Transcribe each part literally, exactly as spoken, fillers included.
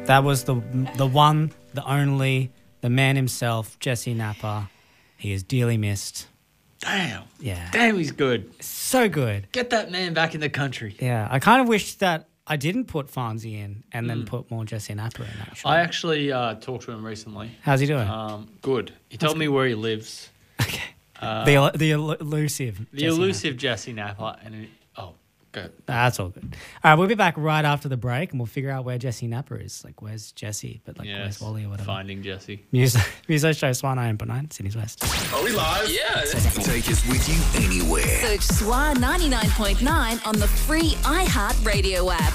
That was the the one, the only, the man himself, Jesse Napa. He is dearly missed. Damn. Yeah. Damn, he's good. So good. Get that man back in the country. Yeah. I kind of wish that I didn't put Fonzie in and then Mm. put more Jesse Napa in, actually. I actually uh, talked to him recently. How's he doing? Um, good. He told me where he lives. Okay. Uh, the el- the el- elusive. the Jesse elusive Napa. Jesse Napa. And it, oh, go. That's all good. All right, we'll be back right after the break and we'll figure out where Jesse Napa is. Like, where's Jesse? But, like, Yes. where's Wally or whatever. Finding Jesse. Muso, Muso Show, Swan nine point nine, Sydney's West. Are we live? Yeah. Take us with you anywhere. Search S W A ninety-nine point nine on the free iHeartRadio app.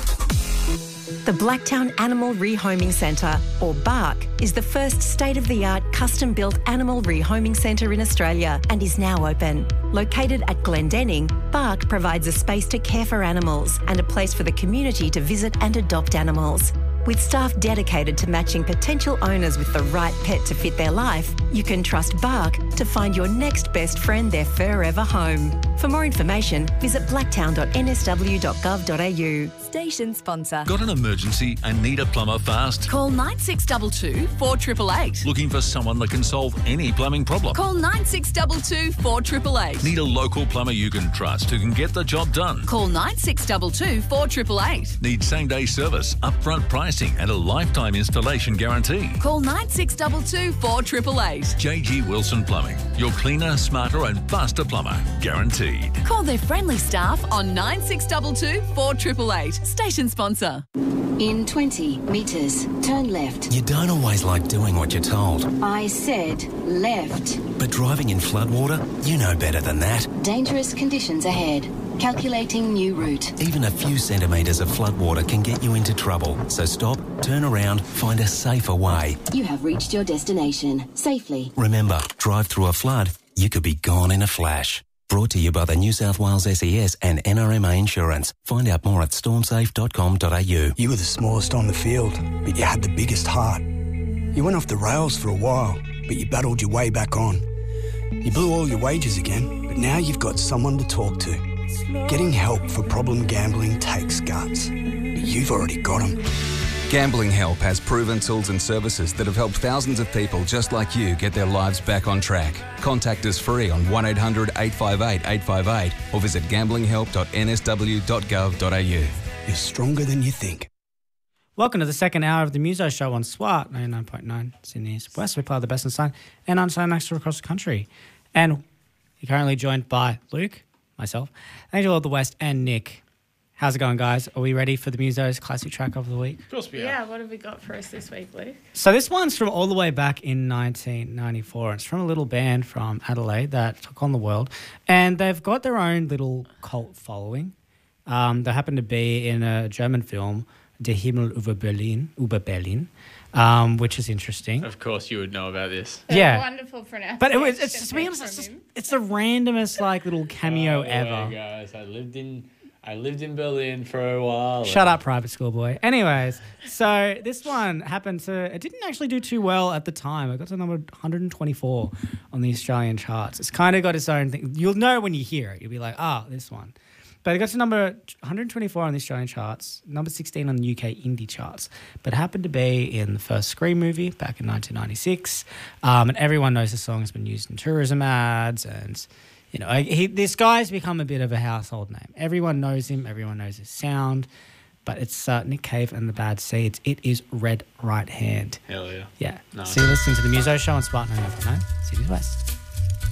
The Blacktown Animal Rehoming Centre, or BARC, is the first state-of-the-art custom-built animal rehoming centre in Australia and is now open. Located at Glendenning, BARC provides a space to care for animals and a place for the community to visit and adopt animals. With staff dedicated to matching potential owners with the right pet to fit their life, you can trust BARC to find your next best friend their forever home. For more information, visit blacktown dot n s w dot gov dot a u. Station sponsor. Got an emergency and need a plumber fast? Call nine six two two, four eight eight eight. Looking for someone that can solve any plumbing problem? Call nine six two two, four eight eight eight. Need a local plumber you can trust who can get the job done? Call nine six two two, four eight eight eight. Need same-day service, upfront pricing and a lifetime installation guarantee? Call nine six two two, four eight eight eight. J G Wilson Plumbing, your cleaner, smarter and faster plumber. Guaranteed. Call their friendly staff on nine six two two, four eight eight eight. Station sponsor. In twenty metres, turn left. You don't always like doing what you're told. I said left. But driving in floodwater, you know better than that. Dangerous conditions ahead. Calculating new route. Even a few centimetres of floodwater can get you into trouble. So stop, turn around, find a safer way. You have reached your destination safely. Remember, drive through a flood, you could be gone in a flash. Brought to you by the New South Wales S E S and N R M A Insurance. Find out more at stormsafe dot com dot a u. You were the smallest on the field, but you had the biggest heart. You went off the rails for a while, but you battled your way back on. You blew all your wages again, but now you've got someone to talk to. Getting help for problem gambling takes guts, but you've already got them. Gambling Help has proven tools and services that have helped thousands of people just like you get their lives back on track. Contact us free on one eight hundred, eight five eight, eight five eight or visit gambling help dot n s w dot gov dot a u. You're stronger than you think. Welcome to the second hour of the Muso Show on S W A ninety-nine point nine Sydney's West. We play the best in sun and unsigned acts across the country. And you're currently joined by Luke, myself, Angel of the West, and Nick. How's it going, guys? Are we ready for the Muso's classic track of the week? Of course we are. Yeah, what have we got for us this week, Luke? So this one's from all the way back in nineteen ninety-four. It's from a little band from Adelaide that took on the world. And they've got their own little cult following. Um, they happen to be in a German film, Der Himmel über Berlin, über Berlin, um, which is interesting. Of course you would know about this. A Yeah. wonderful pronunciation. But it was, it's, to be honest, it's, just, it's the randomest like little cameo Oh, ever. yeah, guys, I lived in I lived in Berlin for a while. Shut up, private school boy. Anyways, so this one happened to, it didn't actually do too well at the time. It got to number one hundred twenty-four on the Australian charts. It's kind of got its own thing. You'll know when you hear it. You'll be like, ah, oh, this one. But it got to number one hundred twenty-four on the Australian charts, number sixteen on the U K indie charts, but happened to be in the first Scream movie back in nineteen ninety-six. Um, and everyone knows the song has been used in tourism ads and... You know, he, this guy's become a bit of a household name. Everyone knows him. Everyone knows his sound. But it's uh, Nick Cave and the Bad Seeds. It is Red Right Hand. Hell yeah. Yeah. Nice. So you're listening to the Muso Show on Spark ninety-nine point nine, Sydney's West.